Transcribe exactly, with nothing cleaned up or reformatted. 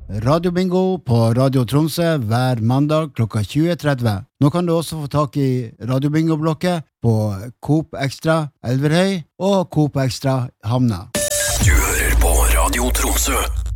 Radio Bingo på Radio Tromsø hver mandag klokka tjue tretti. Nå kan du også få tak i Radio Bingo-blokket på Coop Extra Elverhøy og Coop Extra Hamna. Du hører på Radio Tromsø.